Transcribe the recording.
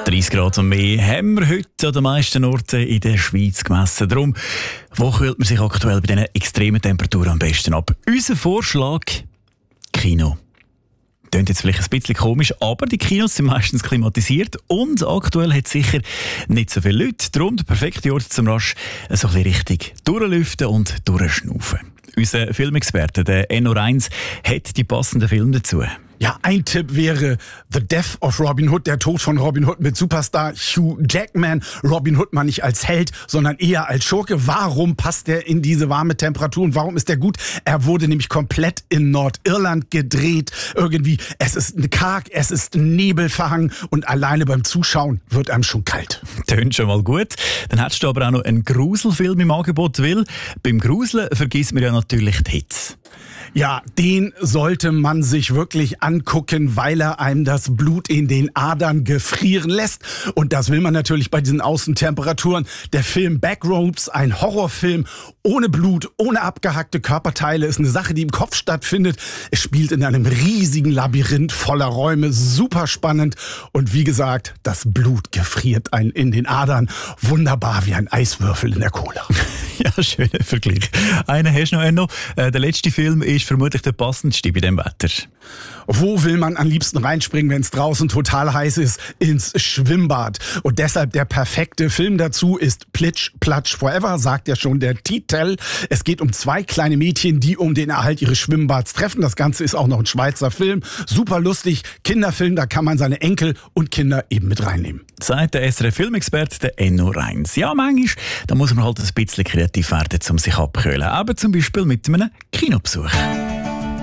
30 Grad und mehr haben wir heute an den meisten Orten in der Schweiz gemessen. Darum, wo kühlt man sich aktuell bei diesen extremen Temperaturen am besten ab? Unser Vorschlag: Kino. Klingt jetzt vielleicht ein bisschen komisch, aber die Kinos sind meistens klimatisiert und aktuell hat es sicher nicht so viele Leute. Darum der perfekte Ort zum rasch so ein bisschen richtig durchlüften und durchschnaufen. Unser Filmexperte, der Enno Reins, hat die passenden Filme dazu. Ja, ein Tipp wäre The Death of Robin Hood, der Tod von Robin Hood mit Superstar Hugh Jackman. Robin Hood mal nicht als Held, sondern eher als Schurke. Warum passt er in diese warme Temperatur und warum ist er gut? Er wurde nämlich komplett in Nordirland gedreht. Irgendwie, es ist karg, es ist nebelverhangen und alleine beim Zuschauen wird einem schon kalt. Tönt schon mal gut. Dann hättest du aber auch noch einen Gruselfilm im Angebot, weil beim Gruseln vergisst man ja natürlich die Hitze. Ja, den sollte man sich wirklich angucken, weil er einem das Blut in den Adern gefrieren lässt. Und das will man natürlich bei diesen Außentemperaturen. Der Film Backroads, ein Horrorfilm ohne Blut, ohne abgehackte Körperteile, ist eine Sache, die im Kopf stattfindet. Es spielt in einem riesigen Labyrinth voller Räume, super spannend. Und wie gesagt, das Blut gefriert einen in den Adern. Wunderbar wie ein Eiswürfel in der Cola. Ja, schöner Vergleich. Einen hast du noch, Enno. Der letzte Film ist vermutlich der passendste bei dem Wetter. Wo will man am liebsten reinspringen, wenn es draußen total heiß ist? Ins Schwimmbad. Und deshalb der perfekte Film dazu ist Plitsch, Platsch, Forever, sagt ja schon der Titel. Es geht um 2 kleine Mädchen, die um den Erhalt ihres Schwimmbads treffen. Das Ganze ist auch noch ein Schweizer Film. Super lustig. Kinderfilm, da kann man seine Enkel und Kinder eben mit reinnehmen. Sagt der SRF-Filmexperte, der Enno Reins. Ja, manchmal, da muss man halt ein bisschen kreativ werden, um sich abkühlen. Aber zum Beispiel mit einem Kinobesuch.